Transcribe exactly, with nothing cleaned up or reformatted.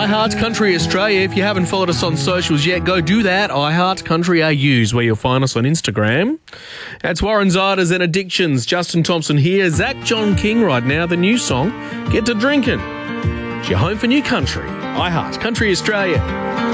iHeart Country Australia. If you haven't followed us on socials yet, go do that. iHeart Country A U is where you'll find us on Instagram. That's Warren Ziders and Addictions. Justin Thompson here. Zach John King right now. The new song, Get to Drinking. It's your home for new country. iHeart Country Australia.